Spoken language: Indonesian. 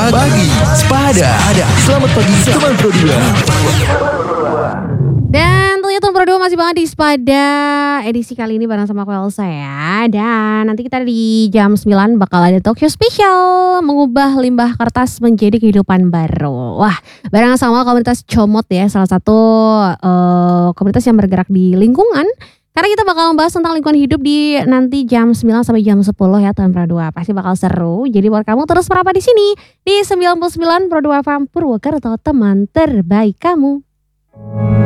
Pagi Sepada. Selamat pagi teman Pro 2. Dan tentunya Tuan Pro 2 masih banget di Sepada edisi kali ini bareng sama aku Elsa ya. Dan nanti kita di jam 9 bakal ada talk show spesial mengubah limbah kertas menjadi kehidupan baru. Wah, bareng sama komunitas Comot ya, salah satu komunitas yang bergerak di lingkungan. Karena kita bakal membahas tentang lingkungan hidup di nanti jam 9 sampai jam 10 ya Tuan Pro 2. Pasti bakal seru. Jadi buat kamu terus merapat di sini di 99 Pro 2 FM Purwokerto, teman terbaik kamu.